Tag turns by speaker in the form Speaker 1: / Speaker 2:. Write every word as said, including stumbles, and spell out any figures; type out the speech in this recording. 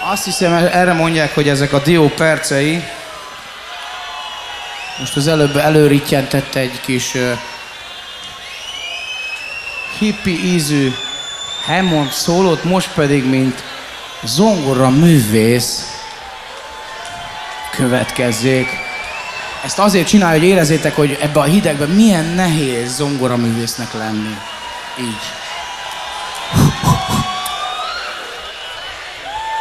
Speaker 1: Azt hiszem, erre mondják, hogy ezek a dió percei. Most az előbb előrittyentette egy kis uh, hippi ízű Hammond szólót, most pedig, mint zongora művész következzék. Ezt azért csinálja, hogy érezzétek, hogy ebben a hidegben milyen nehéz zongoraművésznek lenni. Így.